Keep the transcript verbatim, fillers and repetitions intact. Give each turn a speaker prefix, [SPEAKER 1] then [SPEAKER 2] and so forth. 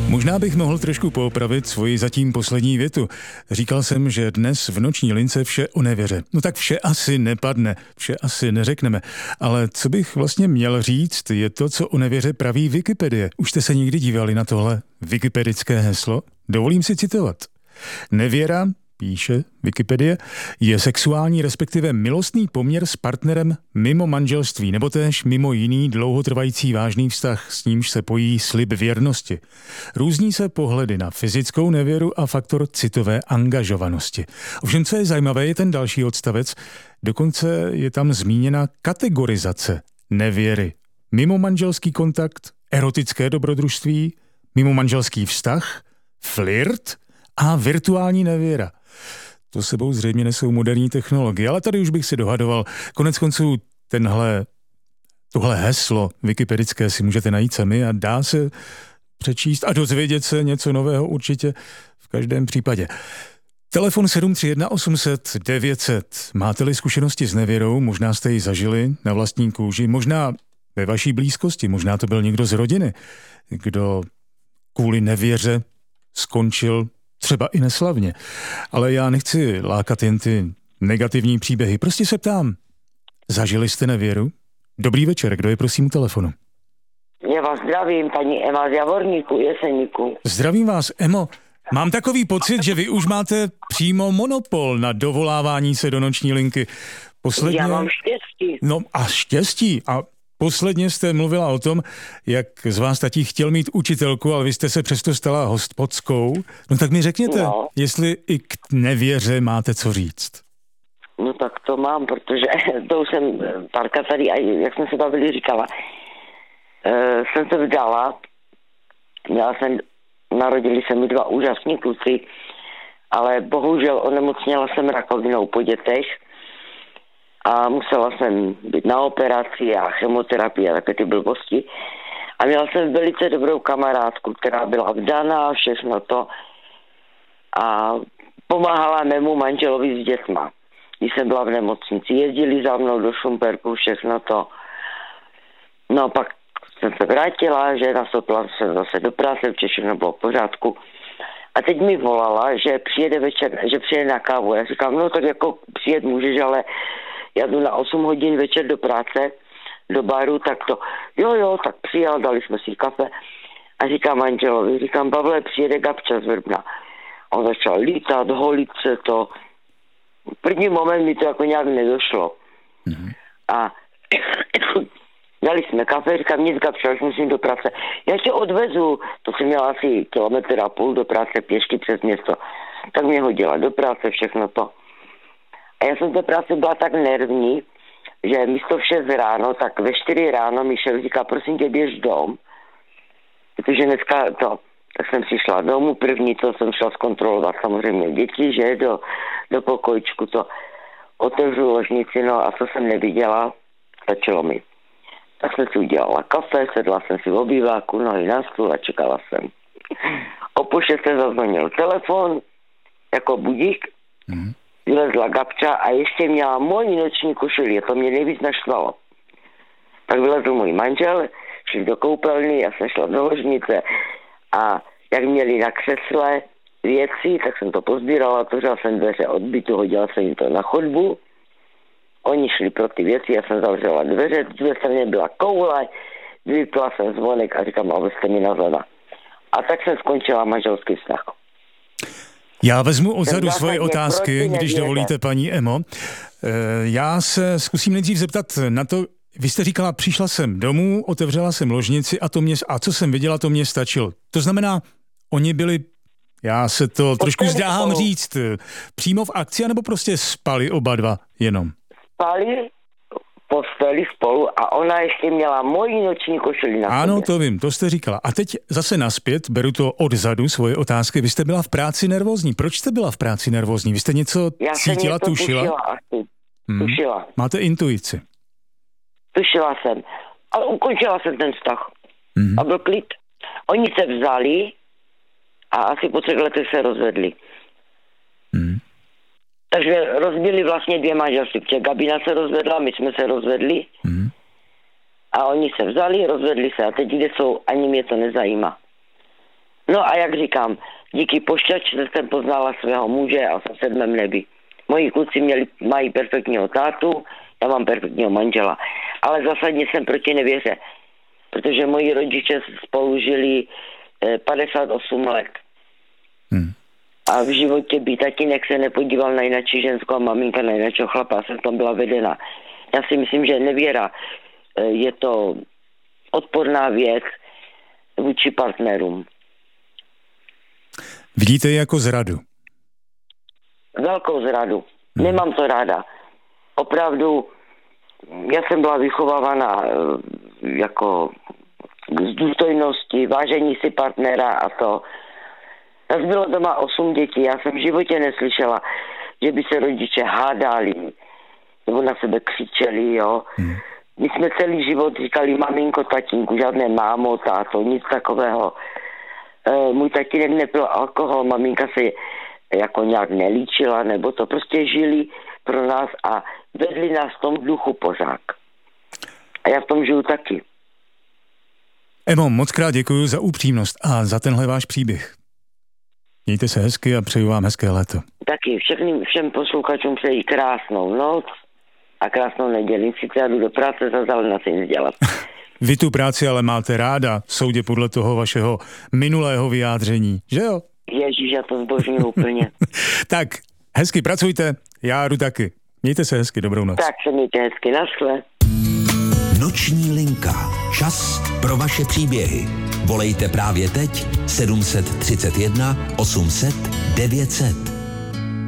[SPEAKER 1] Možná bych mohl trošku poopravit svoji zatím poslední větu. Říkal jsem, že dnes v noční lince vše o nevěře. No tak vše asi nepadne, vše asi neřekneme. Ale co bych vlastně měl říct, je to, co o nevěře praví Wikipedie. Už jste se někdy dívali na tohle wikipedické heslo? Dovolím si citovat. Nevěra, píše Wikipedie, je sexuální, respektive milostný poměr s partnerem mimo manželství, nebo též mimo jiný dlouhotrvající vážný vztah, s nímž se pojí slib věrnosti. Různí se pohledy na fyzickou nevěru a faktor citové angažovanosti. Ovšem, co je zajímavé, je ten další odstavec, dokonce je tam zmíněna kategorizace nevěry. Mimo manželský kontakt, erotické dobrodružství, mimo manželský vztah, flirt a virtuální nevěra. To sebou zřejmě nesou moderní technologie, ale tady už bych si dohadoval. Konec konců tenhle, tohle heslo wikipedické si můžete najít sami a dá se přečíst a dozvědět se něco nového určitě v každém případě. Telefon sedm tři jedna osm set devět set. Máte-li zkušenosti s nevěrou, možná jste ji zažili na vlastní kůži, možná ve vaší blízkosti, možná to byl někdo z rodiny, kdo kvůli nevěře skončil třeba i neslavně. Ale já nechci lákat jen ty negativní příběhy. Prostě se ptám, zažili jste nevěru? Dobrý večer, kdo je prosím u telefonu?
[SPEAKER 2] Já vás zdravím, paní Ema z Javorníku, Jeseníku.
[SPEAKER 1] Zdravím vás, Emo. Mám takový pocit, že vy už máte přímo monopol na dovolávání se do noční linky. Posledně...
[SPEAKER 2] Já mám štěstí.
[SPEAKER 1] No a štěstí. A posledně jste mluvila o tom, jak z vás tatí chtěl mít učitelku, ale vy jste se přesto stala hospodskou. No tak mi řekněte, no. Jestli i k nevěře máte co říct.
[SPEAKER 2] No tak to mám, protože to už jsem párka tady, jak jsme se bavili, říkala. E, jsem se vdala, měla jsem, narodili se mi dva úžasní kluci, ale bohužel onemocněla jsem rakovinou po dětech. A musela jsem být na operaci a chemoterapii a také ty blbosti. A měla jsem velice dobrou kamarádku, která byla vdaná, všechno to. A pomáhala mému manželovi s dětma. Když jsem byla v nemocnici, jezdili za mnou do Šumperku, všechno to. No a pak jsem se vrátila, že nastoupila jsem zase do práce, všechno bylo v pořádku. A teď mi volala, že přijede večer, že přijede na kávu. Já říkám, no tak jako přijet můžeš, ale já jdu na osm hodin večer do práce, do baru, tak to, jo, jo, tak přijel, dali jsme si kafe a říkám manželovi, říkám, Pavle, přijede Gabča z Vrbna. A on začal lítat, holit se to. V první moment mi to jako nějak nedošlo. Mm-hmm. A dali jsme kafe, říkám, nic Gabča, už musím do práce. Já tě odvezu, to jsem měla asi kilometr a půl do práce pěšky přes město. Tak mě hodila do práce, všechno to. A já jsem té práce byla tak nervní, že místo v šest ráno, tak ve čtyři ráno mi šel říká, prosím tě, běž dom. Protože dneska to, tak jsem přišla domů, první to jsem šla zkontrolovat samozřejmě děti, že do, do pokojičku to otevřu ložnici, no a co jsem neviděla, stačilo mi. Tak jsem si udělala kafe, sedla jsem si v obýváku, nohy na stůl a čekala jsem. O půl šesté zazvonil telefon, jako budík, mm. Vylezla Gabča a ještě měla moji noční košili, to mě nejvíc naštvalo. Tak vylezl můj manžel, šli do koupelny, já jsem šla do ložnice a jak měli na křesle věci, tak jsem to pozbírala, otevřela jsem dveře od bytu, hodila jsem jim to na chodbu. Oni šli pro ty věci, já jsem zavřela dveře, v druhé straně byla koule, vypla jsem zvonek a říkám, abyste mi nazvala. A tak jsem skončila manželský vztah.
[SPEAKER 1] Já vezmu odzadu svoje otázky, když dovolíte, paní Emo. Já se zkusím nejdřív zeptat na to, vy jste říkala, přišla jsem domů, otevřela jsem ložnici a to mě, a co jsem viděla, to mě stačilo. To znamená, oni byli, já se to trošku zdráhám říct, přímo v akci, anebo prostě spali oba dva jenom? Spali,
[SPEAKER 2] posteli spolu a ona ještě měla moji noční košili na
[SPEAKER 1] Ano,
[SPEAKER 2] sobě.
[SPEAKER 1] to vím, to jste říkala. A teď zase naspět, beru to odzadu, svoje otázky. Vy jste byla v práci nervózní. Proč jste byla v práci nervózní? Vy jste něco
[SPEAKER 2] Já
[SPEAKER 1] cítila,
[SPEAKER 2] něco
[SPEAKER 1] tušila?
[SPEAKER 2] tušila asi.
[SPEAKER 1] Hmm.
[SPEAKER 2] Tušila.
[SPEAKER 1] Máte intuici.
[SPEAKER 2] Tušila jsem. Ale ukončila jsem ten vztah. Hmm. A byl klid. Oni se vzali a asi po třech letech se rozvedli. Hmm. Takže rozbili vlastně dvě manželství. Gabina se rozvedla, my jsme se rozvedli. Hmm. A oni se vzali, rozvedli se. A teď kde jsou, ani mě to nezajímá. No a jak říkám, díky pošťačce jsem poznala svého muže a jsem v sedmém nebi. Moji kluci měli, mají perfektního tátu, já mám perfektního manžela. Ale zásadně jsem proti nevěře, protože moji rodiče spolu žili padesát osm let. Hmm. A v životě by tatínek se nepodíval na jináčí ženskou a maminka na jináčího chlapa. Já jsem tam byla vedena. Já si myslím, že nevěra je to odporná věc vůči partnerům.
[SPEAKER 1] Vidíte ji jako zradu?
[SPEAKER 2] Velkou zradu. Hmm. Nemám to ráda. Opravdu, já jsem byla vychovávána jako z důstojnosti, vážení si partnera a to. Nás bylo doma osm dětí. Já jsem v životě neslyšela, že by se rodiče hádali nebo na sebe křičeli, jo. Hmm. My jsme celý život říkali maminko, tatínku, žádné mámo, táto, nic takového. E, můj tatínek nepil alkohol, maminka se jako nějak nelíčila, nebo to prostě žili pro nás a vedli nás v tom duchu pořád. A já v tom žiju taky.
[SPEAKER 1] Emo, moc krát děkuji za upřímnost a za tenhle váš příběh. Mějte se hezky a přeju vám hezké léto.
[SPEAKER 2] Taky všechny, všem posluchačům přeji krásnou noc a krásnou neděli. Sice já jdu do práce, zase ale na se nic dělat.
[SPEAKER 1] Vy tu práci ale máte ráda, soudě podle toho vašeho minulého vyjádření, že jo?
[SPEAKER 2] Ježíš, já to zbožňuji úplně.
[SPEAKER 1] Tak, hezky pracujte, já jdu taky. Mějte se hezky, dobrou noc.
[SPEAKER 2] Tak se mějte hezky, naschle.
[SPEAKER 3] Noční linka. Čas pro vaše příběhy. Volejte právě teď sedm set třicet jedna osm set devět set.